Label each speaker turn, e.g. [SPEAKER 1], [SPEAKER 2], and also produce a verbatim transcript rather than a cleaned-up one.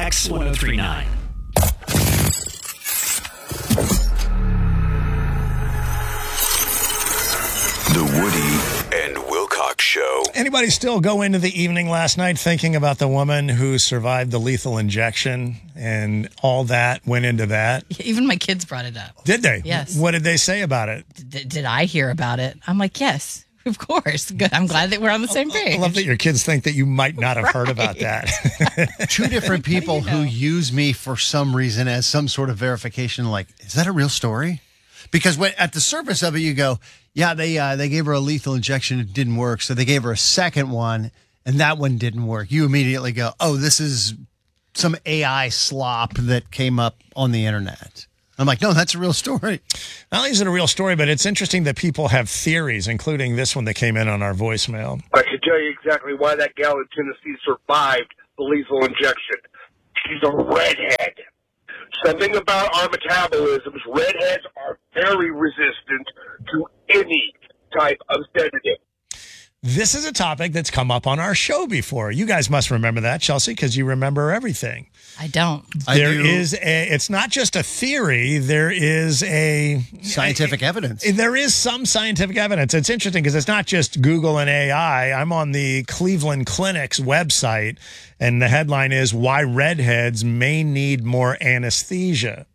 [SPEAKER 1] X one oh three point nine.
[SPEAKER 2] The Woody and Wilcox Show.
[SPEAKER 3] Anybody still go into the evening last night thinking about the woman who survived the lethal injection and all that went into that?
[SPEAKER 4] Even my kids brought it up.
[SPEAKER 3] Did they?
[SPEAKER 4] Yes.
[SPEAKER 3] What did they say about it?
[SPEAKER 4] D- did I hear about it? I'm like, yes, of course. Good. I'm glad that we're on the same page.
[SPEAKER 3] I love that your kids think that you might not have heard about that.
[SPEAKER 5] Two different people
[SPEAKER 4] you know?
[SPEAKER 5] who use me for some reason as some sort of verification. Like, is that a real story? Because when, at the surface of it, you go, yeah, they uh, they gave her a lethal injection. It didn't work. So they gave her a second one, and that one didn't work. You immediately go, oh, this is some A I slop that came up on the internet. I'm like, no, that's a real story.
[SPEAKER 3] Not only is it a real story, but it's interesting that people have theories, including this one that came in on our voicemail.
[SPEAKER 6] I can tell you exactly why that gal in Tennessee survived the lethal injection. She's a redhead. Something about our metabolisms, redheads are very resistant to any type of sedative.
[SPEAKER 3] This is a topic that's come up on our show before. You guys must remember that, Chelsea, because you remember everything.
[SPEAKER 4] I don't.
[SPEAKER 5] I
[SPEAKER 3] There
[SPEAKER 5] do.
[SPEAKER 3] is a, it's not just a theory, there is a
[SPEAKER 5] Scientific evidence.
[SPEAKER 3] There is some scientific evidence. It's interesting because it's not just Google and A I. I'm on the Cleveland Clinic's website, and the headline is Why Redheads May Need More Anesthesia.